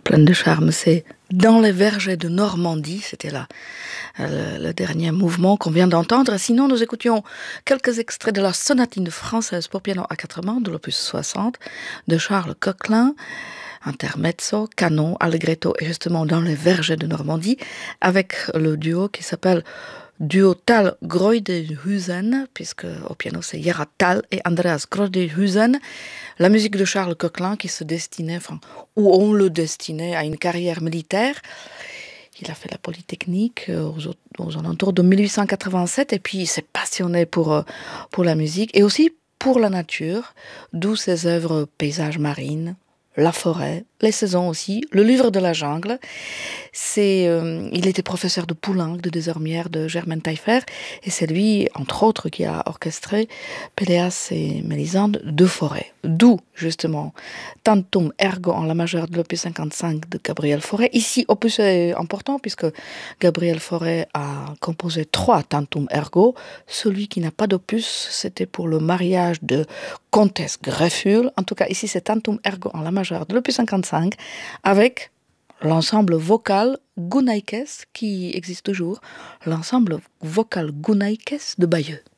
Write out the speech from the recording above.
pleine de charme. C'est Dans les vergers de Normandie, c'était là le dernier mouvement qu'on vient d'entendre. Sinon, nous écoutions quelques extraits de la sonatine française pour piano à quatre mains de l'opus 60 de Charles Coquelin, intermezzo, canon, allegretto et justement Dans les vergers de Normandie, avec le duo qui s'appelle Duo Tal-Groydhusen, puisque au piano c'est Gerhard Tal et Andreas Groydhusen. La musique de Charles Coquelin qui se destinait, où on le destinait à une carrière militaire. Il a fait la Polytechnique aux alentours de 1887 et puis il s'est passionné pour la musique et aussi pour la nature, d'où ses œuvres paysages marines, la forêt, les saisons aussi, le livre de la jungle. Il était professeur de Poulenc, de Désormières, de Germaine Taillefer, et c'est lui, entre autres, qui a orchestré Péléas et Mélisande de Fauré. D'où, justement, Tantum Ergo en la majeure de l'opus 55 de Gabriel Fauré. Ici, opus est important, puisque Gabriel Fauré a composé 3 Tantum Ergo. Celui qui n'a pas d'opus, c'était pour le mariage de Comtesse Greffule. En tout cas, ici, c'est Tantum Ergo en la majeure de l'opus 55, avec l'ensemble vocal Gunaikes, qui existe toujours, l'ensemble vocal Gunaikes de Bayeux.